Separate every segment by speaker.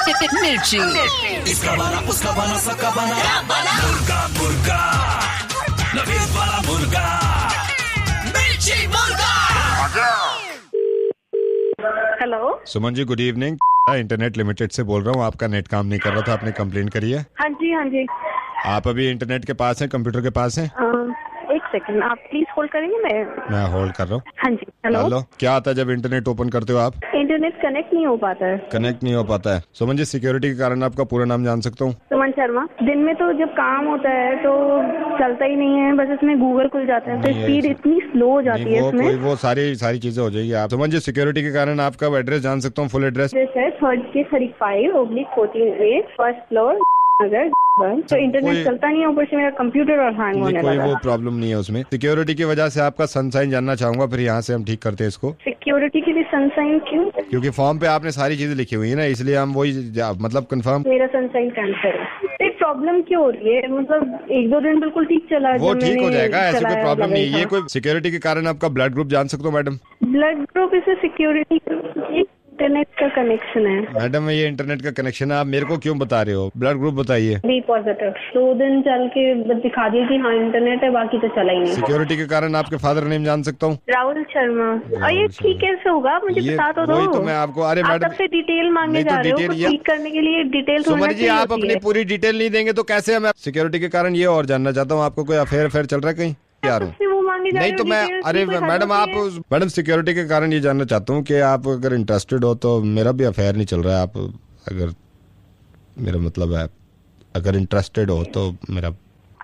Speaker 1: मिर्ची।
Speaker 2: इसका वाला उसका वाला सबका वाला मुर्गा मुर्गा नवीन वाला मुर्गा मिर्ची मुर्गा।
Speaker 3: Hello
Speaker 4: Suman ji, good evening. Internet limited से बोल रहा हूँ। आपका नेट काम नहीं कर रहा था, आपने कंप्लेंट करी है।
Speaker 3: हाँ जी हाँ जी।
Speaker 4: आप अभी इंटरनेट के पास हैं, कंप्यूटर के पास हैं?
Speaker 3: एक सेकंड, आप प्लीज होल्ड करेंगे। मैं
Speaker 4: होल्ड कर रहा हूँ।
Speaker 3: हाँ जी। हेलो।
Speaker 4: क्या आता है जब इंटरनेट ओपन करते हो आप?
Speaker 3: इंटरनेट कनेक्ट नहीं हो पाता है।
Speaker 4: कनेक्ट नहीं हो पाता है। सुमन जी, सिक्योरिटी के कारण आपका पूरा नाम जान सकता हूँ?
Speaker 3: सुमन शर्मा। दिन में तो जब काम होता है तो चलता ही नहीं है, बस इसमें गूगल खुल जाता है तो स्पीड इतनी स्लो हो जाती है इसमें।
Speaker 4: वो सारी चीजें हो जाएगी। आप सुमन जी, सिक्योरिटी के कारण आपका एड्रेस जान सकता हूँ? फुल एड्रेस
Speaker 3: है 30/5/14 फर्स्ट फ्लोर नगर। तो इंटरनेट चलता नहीं है, ऊपर से मेरा कंप्यूटर और हैंग होने लगा।
Speaker 4: कोई वो प्रॉब्लम नहीं है उसमें। सिक्योरिटी की वजह से आपका सनसाइन जानना चाहूंगा, फिर यहाँ से हम ठीक करते हैं इसको।
Speaker 3: सिक्योरिटी के लिए सनसाइन क्यों?
Speaker 4: क्योंकि फॉर्म पे आपने सारी चीजें लिखी हुई है ना, इसलिए हम वही मतलब कंफर्म।
Speaker 3: मेरा सनसाइन कैंसिल है। प्रॉब्लम क्यों हो रही है? मतलब 1-2 दिन बिल्कुल ठीक चला,
Speaker 4: वो ठीक हो जाएगा, ऐसी कोई प्रॉब्लम नहीं है। ये कोई सिक्योरिटी के कारण आपका ब्लड ग्रुप जान सकते हो मैडम?
Speaker 3: ब्लड ग्रुप इसे सिक्योरिटी इंटरनेट का कनेक्शन है।
Speaker 4: मैडम, ये इंटरनेट का कनेक्शन है, आप मेरे को क्यों बता रहे हो? ब्लड ग्रुप बताइए।
Speaker 3: B positive. 2 दिन चल के दिखा दिया कि हाँ इंटरनेट है, बाकी तो चला ही नहीं।
Speaker 4: सिक्योरिटी के कारण आपके फादर नेम जान सकता हूँ?
Speaker 3: राहुल शर्मा। और ये ठीक कैसे होगा? मुझे बता तो दो।
Speaker 4: तो मैं आपको, अरे मैडम,
Speaker 3: सबसे डिटेल मांगे जा रहे हो, ठीक करने के लिए डिटेल।
Speaker 4: सुमन जी, आप अपनी पूरी डिटेल नहीं देंगे तो कैसे? मैं सिक्योरिटी के कारण ये और जानना चाहता हूँ, आपको कोई अफेयर चल रहा है कहीं? नहीं तो मैं, अरे मैडम सिक्योरिटी के कारण ये जानना चाहता हूँ कि आप अगर इंटरेस्टेड हो तो मेरा भी अफेयर नहीं चल रहा है। आप अगर, मेरा मतलब है, अगर इंटरेस्टेड हो तो मेरा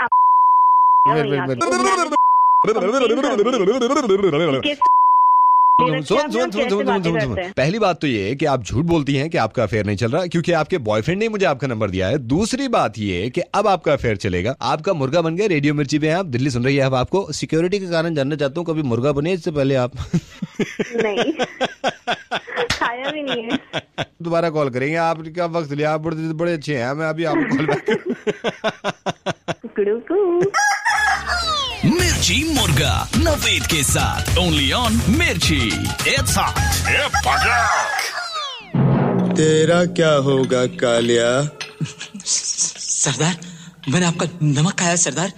Speaker 1: सुन। पहली बात तो ये है कि आप झूठ बोलती हैं कि आपका अफेयर नहीं चल रहा, क्योंकि आपके बॉयफ्रेंड ने मुझे आपका नंबर दिया है। दूसरी बात ये है कि अब आपका अफेयर चलेगा। आपका मुर्गा बन गया, रेडियो मिर्ची पे हैं आप, दिल्ली सुन रही है। अब आपको सिक्योरिटी के कारण जानना चाहता हूँ, कभी मुर्गा बने इससे पहले आप?
Speaker 3: नहीं, खाया भी नहीं है।
Speaker 4: दोबारा कॉल करेंगे, आपका वक्त लिया, आप बड़े अच्छे हैं। मैं अभी आपको कॉल बैक।
Speaker 2: मिर्ची मुर्गा नवेद के साथ ओनली ऑन मिर्ची। It's hot.
Speaker 5: तेरा क्या होगा कालिया?
Speaker 6: सरदार, मैंने आपका नमक खाया सरदार।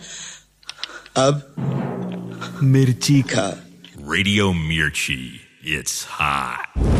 Speaker 5: अब मिर्ची खा।
Speaker 2: रेडियो मिर्ची। It's hot.